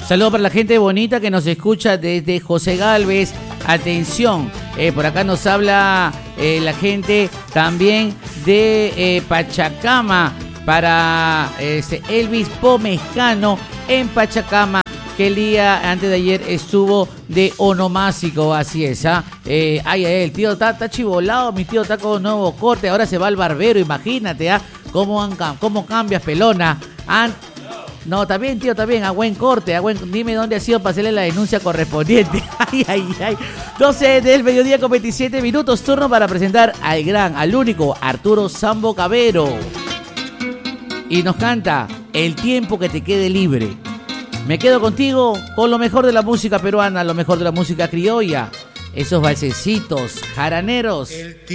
Saludos para la gente bonita que nos escucha desde José Galvez. Atención, por acá nos habla la gente también de Pachacama, para Elvis Pomescano en Pachacama, que el día antes de ayer estuvo de onomásico, así es, el tío está chivolado, mi tío está con un nuevo corte, ahora se va al barbero, imagínate, cómo cambias, pelona. No, está bien, tío, está bien, a buen corte, dime dónde ha sido para hacerle la denuncia correspondiente. 12 del mediodía con 27 minutos, turno para presentar al único Arturo Sambo Cabero. Y nos canta El tiempo que te quede libre. Me quedo contigo con lo mejor de la música peruana, lo mejor de la música criolla, esos balsecitos jaraneros.